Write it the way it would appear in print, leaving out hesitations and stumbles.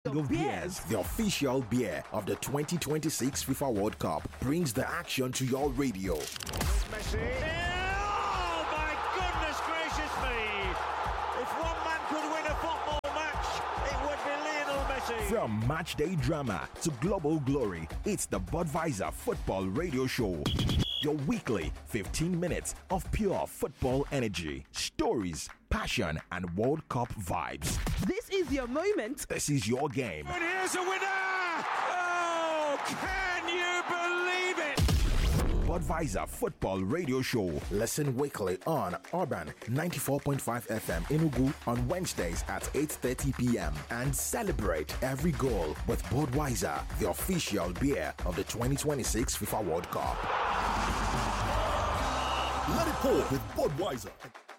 of Beers, the official beer of the 2026 FIFA World Cup, brings the action to your radio. Messi. Oh my goodness gracious me! If one man could win a football match, it would be Lionel Messi. From matchday drama to global glory, it's the Budweiser Football Radio Show. Your weekly 15 minutes of pure football energy, stories, passion, and World Cup vibes. This is your moment. This is your game. And here's a winner! Oh, can you believe it? Budweiser Football Radio Show. Listen weekly on Urban 94.5 FM Enugu on Wednesdays at 8:30 p.m. and celebrate every goal with Budweiser, the official beer of the 2026 FIFA World Cup. Let it pour with Budweiser.